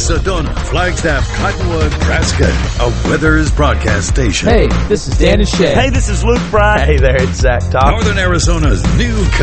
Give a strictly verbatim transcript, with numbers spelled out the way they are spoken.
Sedona, Flagstaff, Cottonwood, Nebraska, a Withers broadcast station. Hey, this is Dan and Shay. Hey, this is Luke Bryan. Hey there, it's Zach Top. Northern Arizona's new